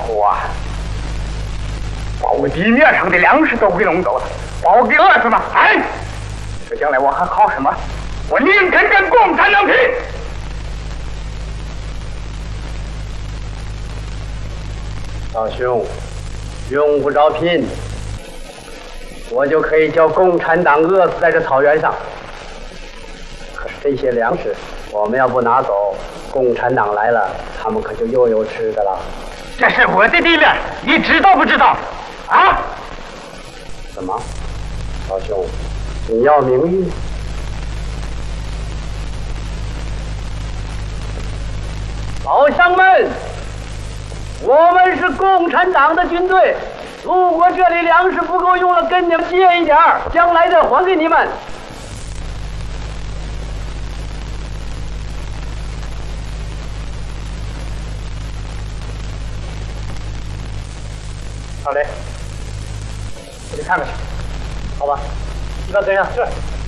徒啊，把我地面上的粮食都给弄走了，把我给饿死吗？哎，这将来我还靠什么？我宁肯跟共产党拼！ 老兄，用不着拼，我就可以叫共产党饿死在这草原上。可是这些粮食，我们要不拿走，共产党来了，他们可就又有吃的了。 这是我的地面，你知道不知道？啊？ 怎么，老兄，你要名誉？老乡们，我们是共产党的军队，如果这里粮食不够用了，跟你们借一点儿，将来再还给你们。 老雷，我去看看去。 好吧，你把跟上。 是。